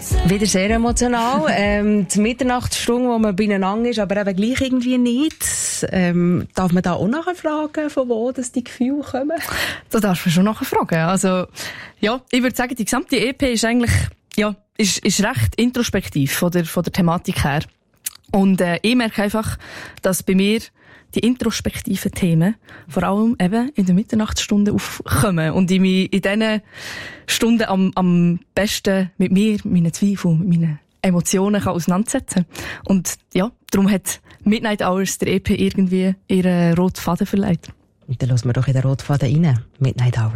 Wieder sehr emotional. Die Mitternachtsstunde, wo man beieinander ist, aber eben gleich irgendwie nicht. Darf man da auch nachher fragen, von wo das die Gefühle kommen? Da darfst du schon nachher fragen. Also, ja, ich würde sagen, die gesamte EP ist eigentlich, ja, ist recht introspektiv von der Thematik her. Und ich merke einfach, dass bei mir die introspektiven Themen vor allem eben in der Mitternachtsstunde aufkommen und ich mich in diesen Stunden am besten mit mir, meinen Zweifeln, mit meinen Emotionen kann auseinandersetzen. Und ja, darum hat Midnight Hours der EP irgendwie ihren roten Faden verleiht. Und dann hören wir doch in den roten Faden rein. Midnight Hours.